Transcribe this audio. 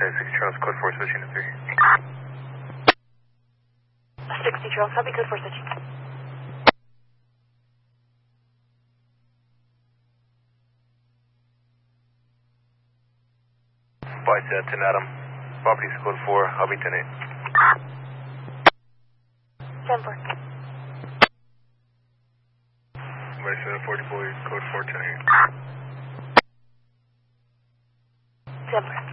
Okay, 60 Charles, code 4, switching to 3. 60 Charles, copy, code 4, switching. Flight 10 Adam. Properties code 4, I'll be 10-8. 10-4. By 740 boys, code 4, 10-8. 10-4.